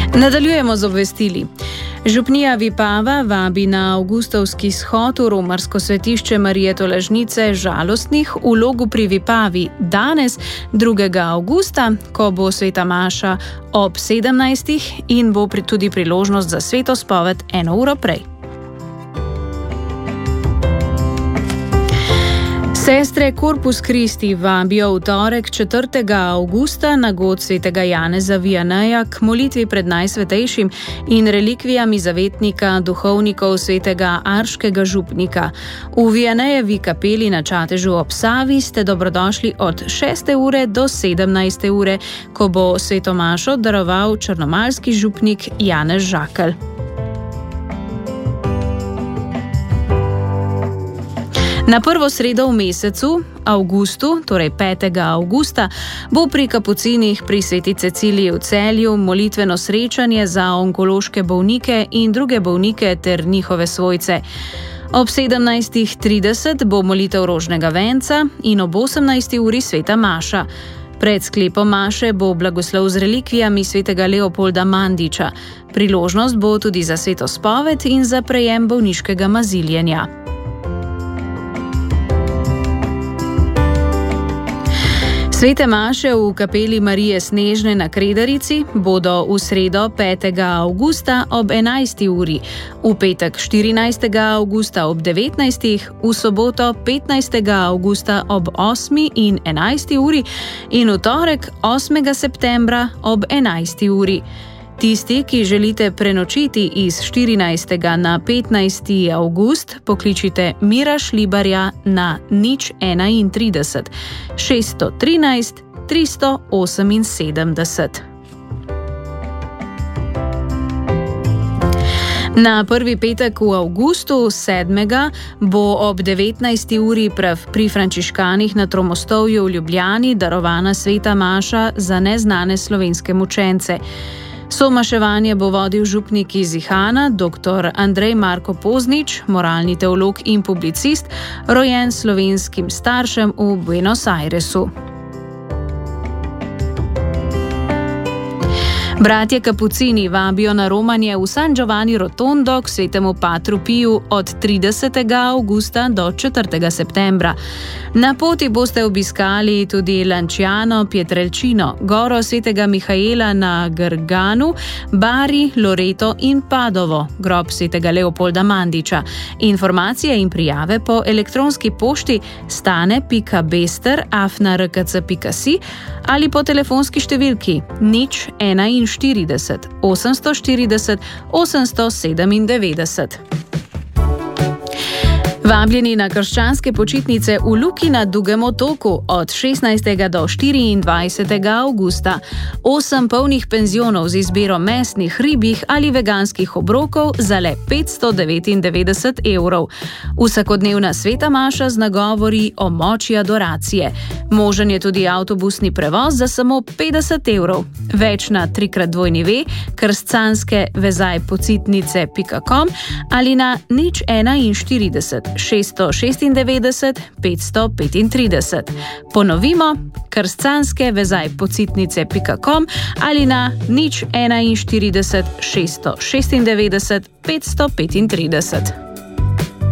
Nadaljujemo z obvestili. Župnija Vipava vabi na avgustovski shod v romarsko svetišče Marije Tolažnice žalostnih v Logu pri Vipavi danes, 2. avgusta, ko bo sveta maša ob 17. in bo tudi priložnost za sveto spoved 1 uro prej. Sestre Corpus Christi vabijo v torek 4. avgusta na god svetega Janeza Vianeja k molitvi pred Najsvetejšim in relikvijami zavetnika duhovnikov svetega Arškega župnika. V Vianejevi kapeli na Čatežu ob Savi ste dobrodošli od 6. ure do 17. ure, ko bo sveto mašo daroval črnomaljski župnik Janez Žakelj. Na prvo sredo v mesecu, avgustu, torej 5. avgusta, bo pri Kapucinih pri Sveti Ceciliji v Celju molitveno srečanje za onkološke bolnike in druge bolnike ter njihove svojce. Ob 17.30 bo molitev rožnega venca in ob 18. uri sveta maša. Pred sklepom maše bo blagoslov z relikvijami svetega Leopolda Mandiča. Priložnost bo tudi za sveto spoved in za prejem bolniškega maziljenja. Svete maše v kapeli Marije Snežne na Kredarici bodo v sredo 5. avgusta ob 11. uri, v petek 14. avgusta ob 19. v soboto 15. avgusta ob 8. in 11. uri in v torek 8. septembra ob 11. uri. Tisti, ki želite prenočiti iz 14. na 15. avgust, pokličite Mira Šlibarja na 031 613 378. Na prvi petek v avgustu 7. bo ob 19. uri pri frančiškanih na Tromostovju v Ljubljani darovana sveta maša za neznane slovenske mučence. Somaševanje bo vodil župnik iz Ihana, dr. Andrej Marko Poznič, moralni teolog in publicist, rojen slovenskim staršem v Buenos Airesu. Bratje Kapucini vabijo na romanje v San Giovanni Rotondo k svetemu Patru Piju od 30. avgusta do 4. septembra. Na poti boste obiskali tudi Lanciano Pietrelcino, goro svetega Mihaela na Garganu, Bari, Loreto in Padovo, grob svetega Leopolda Mandiča. Informacije in prijave po elektronski pošti stane.bester@rkc.si ali po telefonski številki 041 840 897. Vabljeni na krščanske počitnice v Luki na Dugem otoku od 16. do 24. avgusta. 8 polnih penzionov z izbiro mesnih, ribjih ali veganskih obrokov za le 599 evrov. Vsakodnevna sveta maša z nagovori o moči adoracije. Možen je tudi avtobusni prevoz za samo 50 evrov. Več na 3x2krščanske-vezaj-pocitnice.com ali na 041 696 535. Ponovimo, krščanske-vezaj-pocitnice.com ali na 041 696 535.